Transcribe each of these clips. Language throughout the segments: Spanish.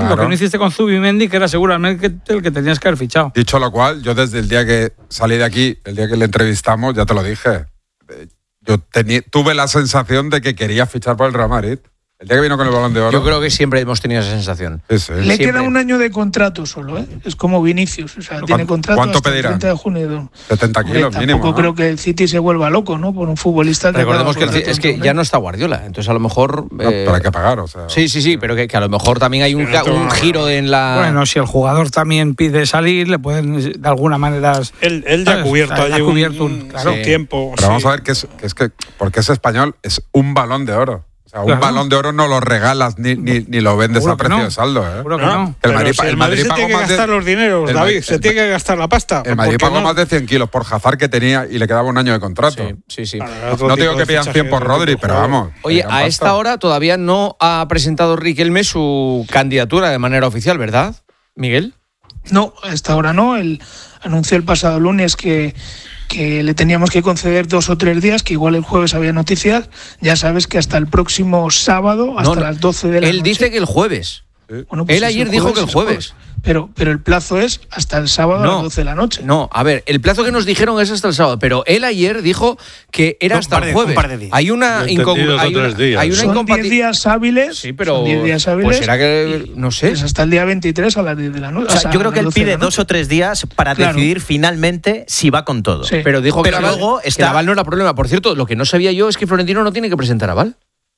Claro. Lo que no hiciste con Zubimendi, que era seguramente el que tenías que haber fichado. Dicho lo cual, yo desde el día que salí de aquí, el día que le entrevistamos, ya te lo dije, yo tuve la sensación de que quería fichar por el Real Madrid. El día que vino con el Balón de Oro. Yo creo que siempre hemos tenido esa sensación. Sí, sí. Le Siempre. queda un año de contrato solo, ¿eh? Es como Vinicius, o sea, tiene contrato ¿Cuánto hasta pedirán? el 30 de junio. 70 kilos mínimo. Tampoco creo que el City se vuelva loco, ¿no? Por un futbolista que Recordemos que acaba es que contrato, ya no está Guardiola, entonces a lo mejor... No, pero hay que pagar, o sea. Sí, pero que a lo mejor también hay un giro en la... Bueno, si el jugador también pide salir, le pueden de alguna manera... Él ya ha cubierto ¿sabes? allí Claro. un tiempo. Pero vamos a ver que es que, porque es español, es un Balón de Oro. O sea, un Claro. Balón de Oro no lo regalas ni lo vendes Seguro a que precio no. de saldo, ¿eh? Seguro que no. Pero Madrid- si el Madrid se pagó tiene que más de- gastar los dineros, el David, Madrid- se tiene que gastar la pasta. El Madrid ¿por qué pagó no? más de 100 kilos por Hazard que tenía y le quedaba un año de contrato. Sí. Para otro No te tipo digo que de pidan 100 por fichajes, Rodri, otro pero jugador. vamos. Oye, pegan a pasta. esta hora todavía no ha presentado Riquelme su candidatura de manera oficial, ¿verdad, Miguel? No, hasta ahora no. Él anunció el pasado lunes que le teníamos que conceder 2 o 3 días, que igual el jueves había noticias. Ya sabes que hasta el próximo sábado, hasta las 12 de la noche. Él dice que el jueves. Bueno, pues Él es ayer dijo que el jueves. Pero el plazo es hasta el sábado a las 12 de la noche. No, a ver, el plazo que nos dijeron es hasta el sábado, pero él ayer dijo que era hasta el jueves. Un par de días. Hay una Son 10 días hábiles. Sí, pero son 10 días hábiles. pues será que no sé. Es hasta el día 23 a las 10 de la noche. O sea, yo creo que él pide 2 2 o 3 días para Claro. decidir finalmente si va con todo. Sí. Pero dijo Pero que luego que está- el aval no era problema. Por cierto, lo que no sabía yo es que Florentino no tiene que presentar aval.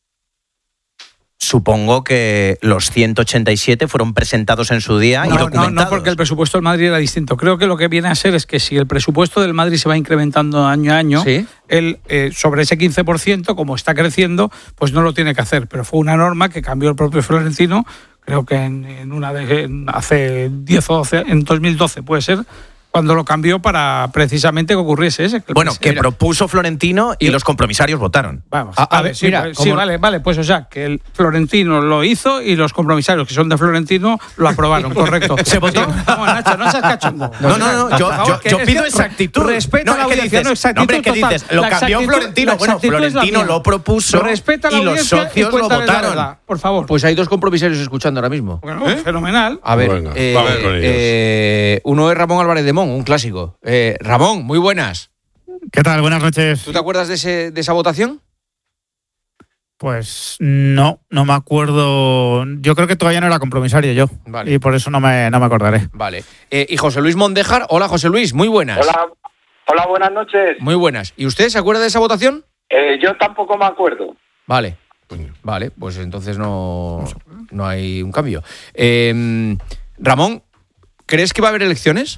Supongo que los 187 fueron presentados en su día y No, documentados. no, porque el presupuesto del Madrid era distinto. Creo que lo que viene a ser es que si el presupuesto del Madrid se va incrementando año a año, Sí. él sobre ese 15%, como está creciendo, pues no lo tiene que hacer. Pero fue una norma que cambió el propio Florentino, creo que hace 10 o 12, en 2012 puede ser, cuando lo cambió para precisamente que ocurriese ese. Que propuso Florentino y los compromisarios votaron. Vamos, A a ver, ver, sí, mira, pues, como- sí, vale, pues o sea, que el Florentino lo hizo y los compromisarios que son de Florentino lo aprobaron, correcto. ¿Se votó? Vamos, Nacho, no seas cachondo. No, yo es pido que exactitud. Respeta No, la ¿qué audiencia, dices? no, exactitud No, hombre, ¿qué total. dices? Lo La cambió exactitud- Florentino. la Bueno, exactitud es la Florentino mía. lo propuso Respeta la y los audiencia socios lo cuéntales la votaron. verdad, por favor. Pues hay dos compromisarios escuchando ahora mismo. Bueno, fenomenal. A ver, Venga, va a ver con uno es Ramón Álvarez de Mon, un clásico. Ramón, muy buenas. ¿Qué tal? Buenas noches. ¿Tú te acuerdas de esa votación? Pues no me acuerdo. Yo creo que todavía no era compromisario yo. Vale. Y por eso no me acordaré. Vale. Y José Luis Mondejar. Hola, José Luis, muy buenas. Hola, buenas noches. Muy buenas. ¿Y usted se acuerda de esa votación? Yo tampoco me acuerdo. Vale. Vale, pues entonces no hay un cambio. Ramón, ¿crees que va a haber elecciones?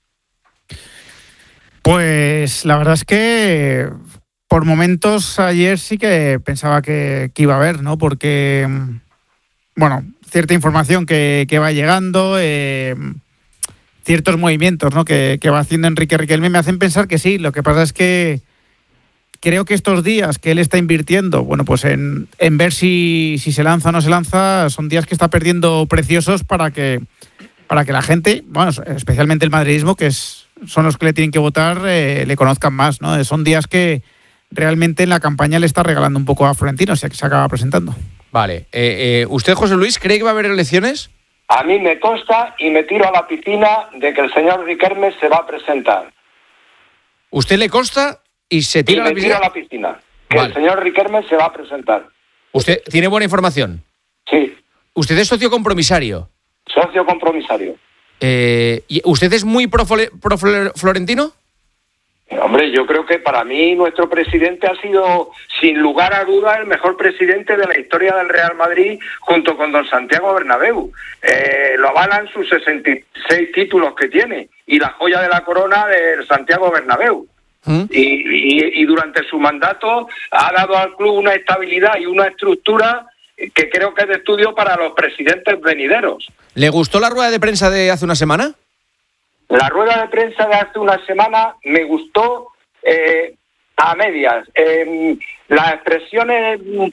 Pues la verdad es que por momentos ayer sí que pensaba que iba a haber, ¿no? Porque, bueno, cierta información que va llegando, ciertos movimientos, ¿no? que va haciendo Enrique Riquelme me hacen pensar que sí. Lo que pasa es que creo que estos días que él está invirtiendo, bueno, pues en ver si se lanza o no se lanza, son días que está perdiendo preciosos para que la gente, bueno, especialmente el madridismo, son los que le tienen que votar, le conozcan más, ¿no? Son días que realmente en la campaña le está regalando un poco a Florentino, si se acaba presentando. Vale. ¿Usted, José Luis, cree que va a haber elecciones? A mí me consta y me tiro a la piscina de que el señor Riquelme se va a presentar. ¿Usted le consta y se Y tira a me la tiro piscina? a la piscina. Que Vale. el señor Riquelme se va a presentar. ¿Usted tiene buena información? Sí, ¿Usted es socio compromisario? socio compromisario. ¿Y usted es muy pro Florentino? Hombre, yo creo que para mí nuestro presidente ha sido, sin lugar a dudas, el mejor presidente de la historia del Real Madrid, junto con don Santiago Bernabéu. Lo avalan sus 66 títulos que tiene y la joya de la corona del Santiago Bernabéu. Y durante su mandato ha dado al club una estabilidad y una estructura que creo que es de estudio para los presidentes venideros. ¿Le gustó la rueda de prensa de hace una semana? La rueda de prensa de hace una semana me gustó a medias. Las expresiones un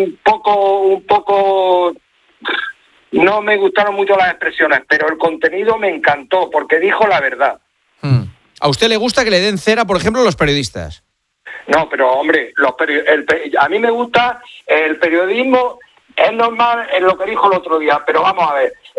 poco no me gustaron mucho las expresiones, pero el contenido me encantó porque dijo la verdad. ¿A usted le gusta que le den cera, por ejemplo, los periodistas? No, pero hombre, a mí me gusta el periodismo, es normal en lo que dijo el otro día, pero vamos a ver.